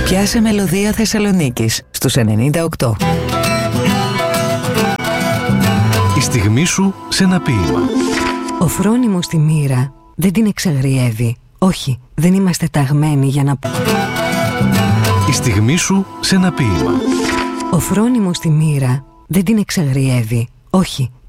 Πιάσε μελωδία Θεσσαλονίκης στους 98. Η στιγμή σου σε ένα ποίημα. Ο φρόνιμος στη μοίρα δεν την εξαγριεύει. Όχι, δεν είμαστε ταγμένοι για να... Η στιγμή σου σε ένα ποίημα. Ο φρόνιμος στη μοίρα δεν την εξαγριεύει. Όχι,